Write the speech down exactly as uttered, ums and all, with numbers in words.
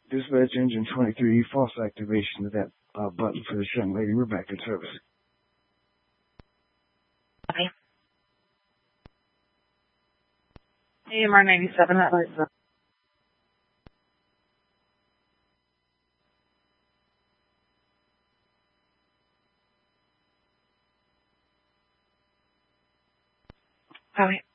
Dispatch engine twenty-three, false activation of that uh, button for this young lady. We're back in service. Okay. A M R ninety-seven, that was uh, okay.